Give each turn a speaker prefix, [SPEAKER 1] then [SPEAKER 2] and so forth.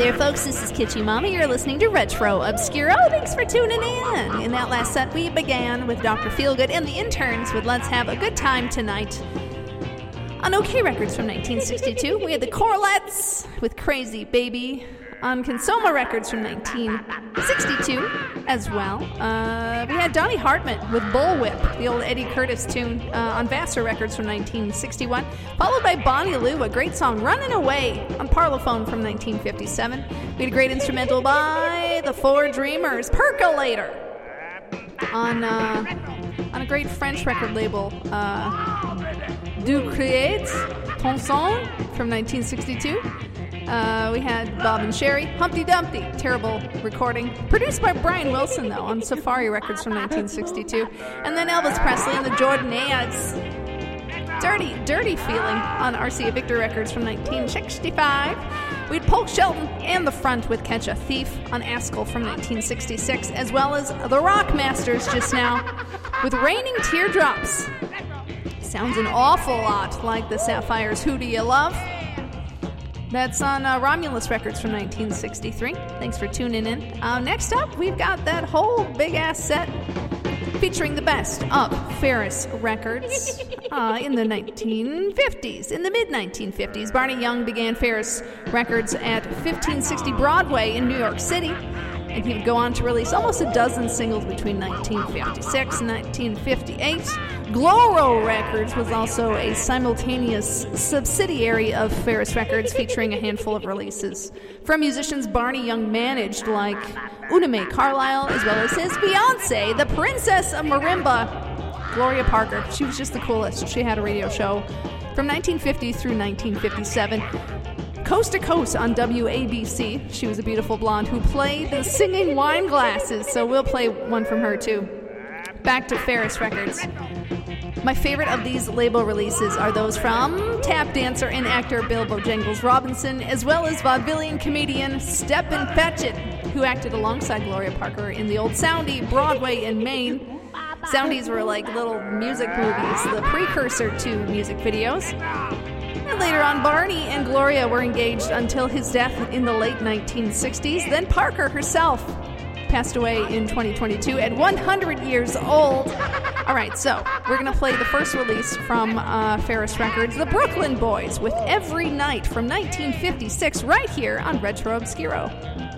[SPEAKER 1] there, folks. This is Kitschy Mama. You're listening to Retro Obscuro. Thanks for tuning in. In that last set, we began with Dr. Feelgood and the Interns with Let's Have a Good Time Tonight. On OK Records from 1962, we had the Corlettes with Crazy Baby. On Consoma Records from 1962 as well, we had Donny Hartman with Bullwhip, the old Eddie Curtis tune, on Vassar Records from 1961, followed by Bonnie Lou, a great song, Running Away, on Parlophone from 1957. We had a great instrumental by the Four Dreamers, Percolator, on a great French record label, Du Créate Ton Son from 1962. We had Bob and Sherry, Humpty Dumpty, terrible recording. Produced by Brian Wilson, though, on Safari Records from 1962. And then Elvis Presley and the Jordanaires. Dirty Feeling on RCA Victor Records from 1965. We had Polk Shelton and The Front with Catch a Thief on Askell from 1966, as well as the Rockmasters just now with Raining Teardrops. Sounds an awful lot like the Sapphires' Who Do You Love? That's on Romulus Records from 1963. Thanks for tuning in. Next up, we've got that whole big-ass set featuring the best of Ferris Records in the 1950s. In the mid-1950s, Barney Young began Ferris Records at 1560 Broadway in New York City, and he would go on to release almost a dozen singles between 1956 and 1958. Gloro Records was also a simultaneous subsidiary of Ferris Records, featuring a handful of releases from musicians Barney Young managed, like Una Mae Carlisle, as well as his fiancée, the Princess of Marimba, Gloria Parker. She was just the coolest. She had a radio show from 1950 through 1957. Coast to Coast on WABC. She was a beautiful blonde who played the singing wine glasses, so we'll play one from her too. Back to Ferris Records. My favorite of these label releases are those from tap dancer and actor Bill Bojangles Robinson, as well as vaudevillian comedian Stepin Fetchit, who acted alongside Gloria Parker in the old Soundy Broadway in Maine. Soundies were like little music movies, the precursor to music videos. And later on, Barney and Gloria were engaged until his death in the late 1960s. Then Parker herself passed away in 2022 at 100 years old. All right, so we're going to play the first release from Ferris Records, the Brooklyn Boys, with Every Night from 1956, right here on Retro Obscuro.